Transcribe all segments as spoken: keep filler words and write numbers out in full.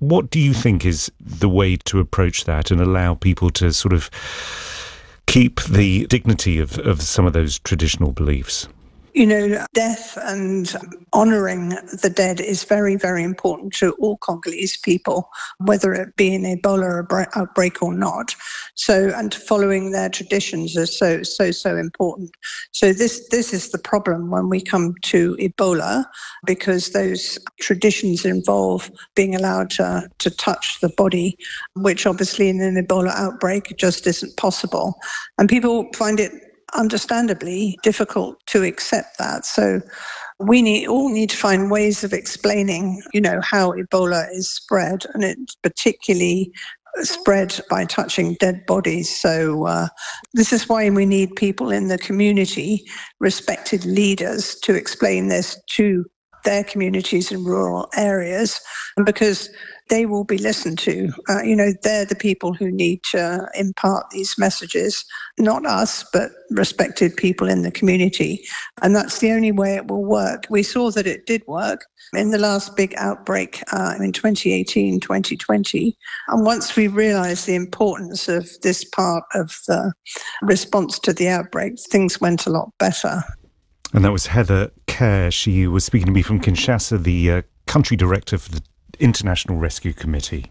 What do you think is the way to approach that and allow people to sort of keep the dignity of, of some of those traditional beliefs? You know, death and honouring the dead is very, very important to all Congolese people, whether it be an Ebola outbreak or not. So, and following their traditions is so, so, so important. So this, this is the problem when we come to Ebola, because those traditions involve being allowed to, to touch the body, which obviously in an Ebola outbreak just isn't possible. And people find it understandably difficult to accept that. So we need all need to find ways of explaining, you know, how Ebola is spread, and it's particularly spread by touching dead bodies. So uh, this is why we need people in the community, respected leaders, to explain this to their communities in rural areas, and because they will be listened to. Uh, you know, they're the people who need to impart these messages, not us, but respected people in the community. And that's the only way it will work. We saw that it did work in the last big outbreak uh, in twenty eighteen, twenty twenty. And once we realised the importance of this part of the response to the outbreak, things went a lot better. And that was Heather Kerr. She was speaking to me from Kinshasa, the uh, country director for the International Rescue Committee.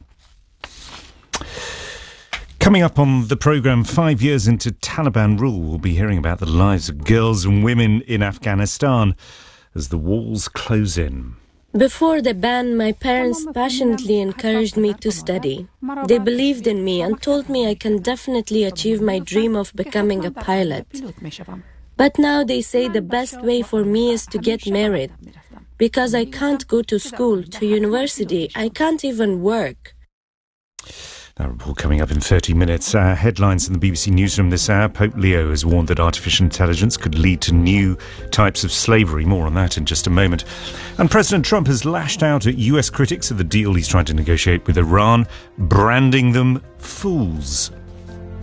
Coming up on the programme, five years into Taliban rule, we'll be hearing about the lives of girls and women in Afghanistan as the walls close in. Before the ban, my parents passionately encouraged me to study. They believed in me and told me I can definitely achieve my dream of becoming a pilot. But now they say the best way for me is to get married. Because I can't go to school, to university, I can't even work. That report coming up in thirty minutes. Uh, headlines in the B B C Newsroom this hour. Pope Leo has warned that artificial intelligence could lead to new types of slavery. More on that in just a moment. And President Trump has lashed out at U S critics of the deal he's trying to negotiate with Iran, branding them fools.